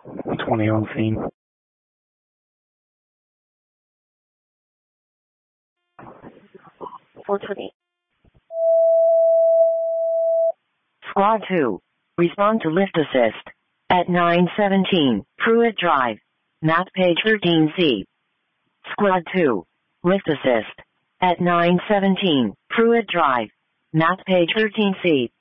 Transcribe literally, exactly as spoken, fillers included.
twenty on scene. four twenty. Squad two. Respond to lift assist. At nine seventeen, Pruitt Drive. Map page thirteen C. Squad two. Lift assist. At nine seventeen, Pruitt Drive. Map page thirteen C.